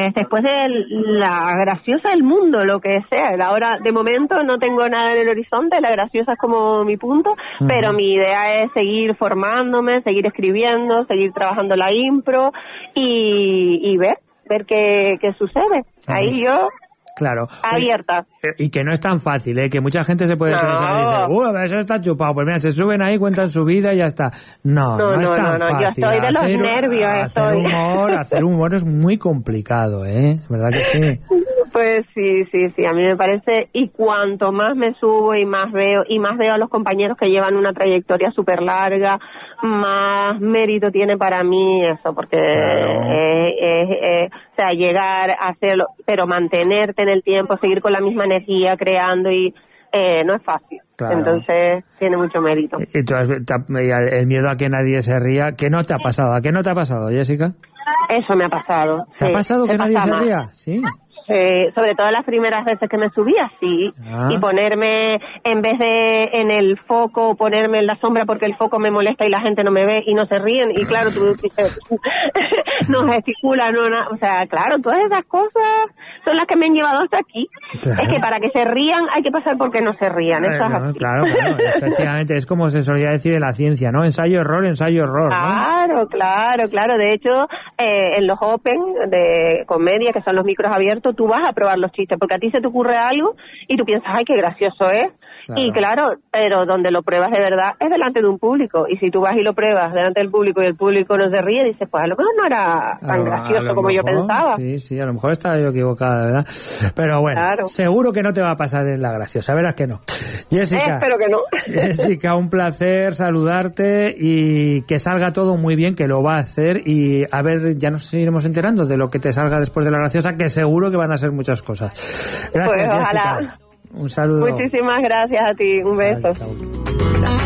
Pues después de la graciosa del mundo, lo que sea. Ahora, de momento, no tengo nada en el horizonte, la graciosa es como mi punto, pero mi idea es seguir formándome, seguir escribiendo, seguir trabajando la impro y ver qué sucede. Ahí yo... Claro. Abierta. Y que no es tan fácil, que mucha gente se puede pensar y dice, eso está chupado. Pues mira, se suben ahí, cuentan su vida y ya está. No es tan fácil. Yo estoy de los nervios. Hacer humor es muy complicado, ¿verdad que sí? Pues sí, a mí me parece, y cuanto más me subo y más veo a los compañeros que llevan una trayectoria súper larga, más mérito tiene para mí eso, porque o sea, llegar a hacerlo, pero mantenerte en el tiempo, seguir con la misma energía, creando y no es fácil. Claro. Entonces tiene mucho mérito. ¿Y tú el miedo a que nadie se ría? ¿Qué no te ha pasado? ¿A qué no te ha pasado, Jessica? Eso me ha pasado. ¿Te ha pasado que nadie se ría? Sí. Sobre todo las primeras veces que me subía, sí, y ponerme, en vez de en el foco, ponerme en la sombra porque el foco me molesta y la gente no me ve y no se ríen, y claro, tú dices, no gesticulan, o sea, claro, todas esas cosas son las que me han llevado hasta aquí. Claro. Es que para que se rían hay que pasar porque no se rían, eso es así. Claro, efectivamente, es como se solía decir en la ciencia, ¿no? Ensayo-error, ensayo-error, ¿no? Claro, de hecho, en los Open de comedia, que son los micros abiertos, tú vas a probar los chistes, porque a ti se te ocurre algo y tú piensas, ay, qué gracioso es. Claro. Y claro, pero donde lo pruebas de verdad es delante de un público. Y si tú vas y lo pruebas delante del público y el público no se ríe, dices, pues a lo mejor no era tan gracioso como yo pensaba. Sí, a lo mejor estaba yo equivocada, ¿verdad? Pero bueno, seguro que no te va a pasar en la graciosa, verás que no. Jessica, espero que no. Jessica, un placer saludarte y que salga todo muy bien, que lo va a hacer, y a ver, ya nos iremos enterando de lo que te salga después de la graciosa, que seguro que van a ser muchas cosas. Gracias, pues, Jessica. Un saludo. Muchísimas gracias a ti. Un beso. Chao.